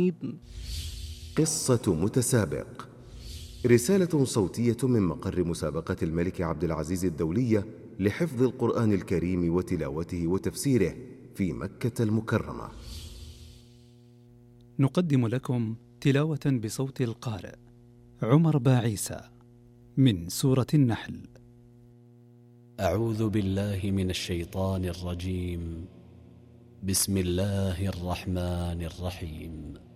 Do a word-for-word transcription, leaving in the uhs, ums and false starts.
الرحيم. قصة متسابق، رسالة صوتية من مقر مسابقة الملك عبد العزيز الدولية لحفظ القرآن الكريم وتلاوته وتفسيره في مكة المكرمة. نقدم لكم تلاوة بصوت القارئ عمر باعيسى من سورة النحل. أعوذ بالله من الشيطان الرجيم. بسم الله الرحمن الرحيم.